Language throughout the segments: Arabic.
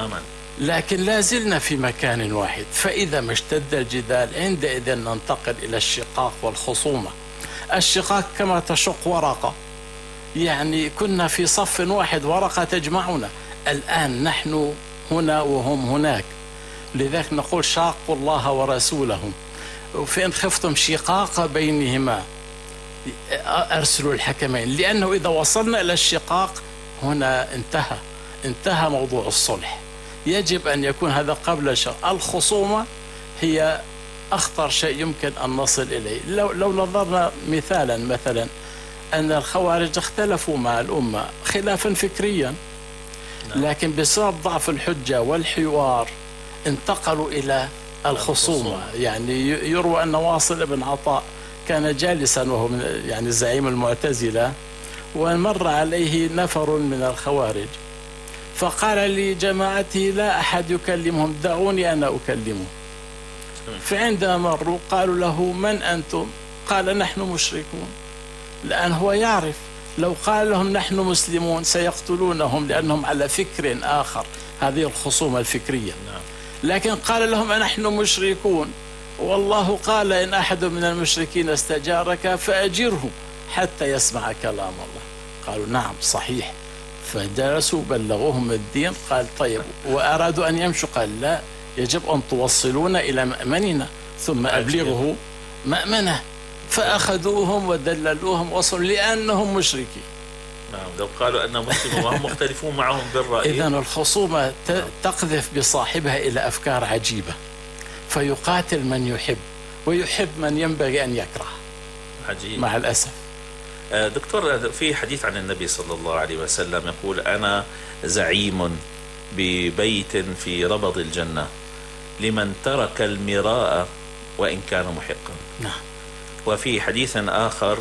تماما. لكن لا زلنا في مكان واحد، فإذا ما اشتد الجدال عندئذ ننتقل إلى الشقاق والخصومة. الشقاق كما تشق ورقة، يعني كنا في صف واحد، ورقة تجمعنا، الآن نحن هنا وهم هناك. لذلك نقول شاقوا الله ورسوله، فإن خفتم شقاق بينهما أرسلوا الحكمين، لأنه إذا وصلنا إلى الشقاق هنا انتهى موضوع الصلح. يجب أن يكون هذا قبل الشر. الخصومة هي أخطر شيء يمكن أن نصل إليه. لو نظرنا مثلا أن الخوارج اختلفوا مع الأمة خلافا فكريا، لكن بسبب ضعف الحجة والحوار انتقلوا إلى الخصومة. يعني يروى أن واصل بن عطاء كان جالسا وهو يعني زعيم المعتزلة، ومر عليه نفر من الخوارج فقال لجماعته لا أحد يكلمهم، دعوني أنا أكلمه. فعندما مروا قالوا له من أنتم؟ قال نحن مشركون. الآن هو يعرف لو قال لهم نحن مسلمون سيقتلونهم لأنهم على فكر آخر، هذه الخصومة الفكرية. لكن قال لهم نحن مشركون، والله قال إن أحد من المشركين استجارك فأجره حتى يسمع كلام الله. قالوا نعم صحيح. فجلسوا بلغوهم الدين. قال طيب، وأرادوا أن يمشوا، قال لا، يجب أن توصلون إلى مأمننا ثم أبلغه مأمنه. فأخذوهم ودللوهم وصلوا لأنهم مشركين. نعم، لو قالوا أنهم مسلمون وهم مختلفون معهم بالرأي. إذن الخصومة تقذف بصاحبها إلى أفكار عجيبة، فيقاتل من يحب ويحب من ينبغي أن يكره. عجيب. مع الأسف. دكتور، في حديث عن النبي صلى الله عليه وسلم يقول أنا زعيم ببيت في ربض الجنة لمن ترك المراء وإن كان محقا. نعم. وفي حديث آخر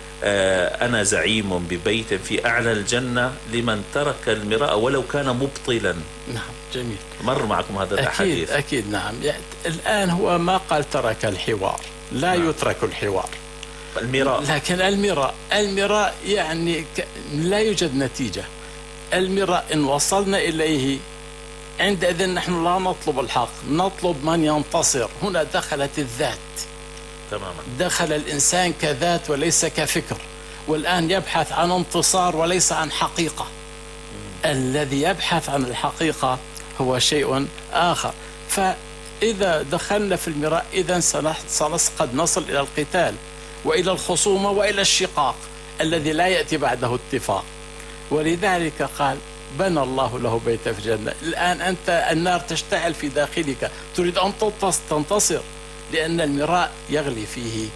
أنا زعيم ببيت في أعلى الجنة لمن ترك المراء ولو كان مبطلا. نعم جميل. مر معكم هذا الحديث؟ أكيد نعم. يعني الآن هو ما قال ترك الحوار، لا نعم. يترك الحوار، المراء. لكن المراء يعني لا يوجد نتيجة. المراء إن وصلنا إليه عندئذ نحن لا نطلب الحق، نطلب من ينتصر. هنا دخلت الذات تماما. دخل الإنسان كذات وليس كفكر، والآن يبحث عن انتصار وليس عن حقيقة. الذي يبحث عن الحقيقة هو شيء آخر. فإذا دخلنا في المراء إذن قد نصل إلى القتال وإلى الخصومة وإلى الشقاق الذي لا يأتي بعده اتفاق. ولذلك قال بنى الله له بيتا في الجنة. الآن أنت النار تشتعل في داخلك، تريد أن تنتصر، لأن المراء يغلي فيه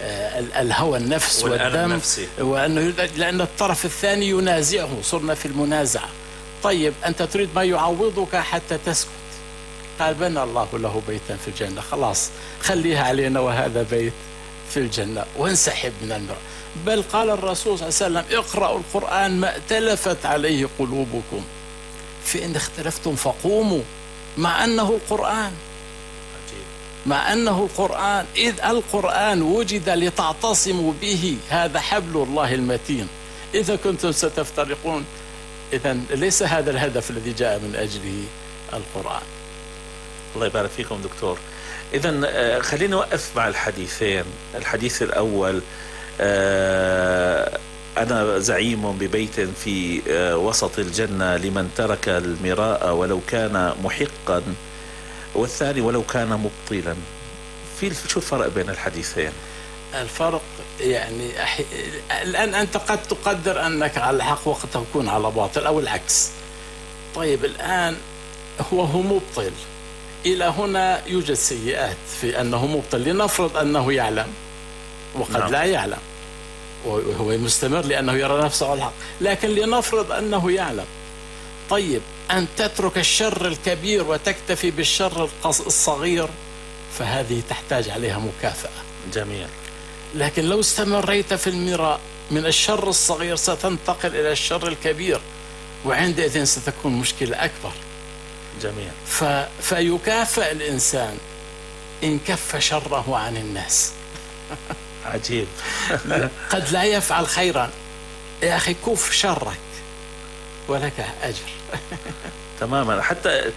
الهوى النفس والدم، لأن الطرف الثاني ينازعه، صرنا في المنازعة. طيب أنت تريد ما يعوضك حتى تسكت. قال بنى الله له بيتا في الجنة، خلاص خليها علينا وهذا بيت في الجنة، وانسحب من المراء. بل قال الرسول صلى الله عليه وسلم اقرأوا القرآن ما ائتلفت عليه قلوبكم، فإن اختلفتم فقوموا، مع أنه القرآن، مع أنه القرآن، إذ القرآن وجد لتعتصموا به، هذا حبل الله المتين. إذا كنتم ستفترقون إذن ليس هذا الهدف الذي جاء من أجله القرآن. الله يبارك فيكم دكتور. إذن خلينا نوقف مع الحديثين. الحديث الأول أنا زعيم ببيت في وسط الجنة لمن ترك المراء ولو كان محقا، والثاني ولو كان مبطلا. شو الفرق بين الحديثين؟ الفرق يعني الآن أنت قد تقدر أنك على الحق وقد تكون على باطل أو العكس. طيب الآن هو مبطل، إلى هنا يوجد سيئات في أنه مبطل. لنفرض أنه يعلم وقد لا يعلم، وهو مستمر لأنه يرى نفسه على الحق، لكن لنفرض أنه يعلم. طيب أن تترك الشر الكبير وتكتفي بالشر الصغير، فهذه تحتاج عليها مكافأة. جميل. لكن لو استمريت في المراء من الشر الصغير ستنتقل إلى الشر الكبير، وعندئذ ستكون مشكلة أكبر. جميل. فيكافئ الإنسان إن كف شره عن الناس. عجيب. قد لا يفعل خيرا، يا أخي كف شرك ولك أجر. تماما. حتى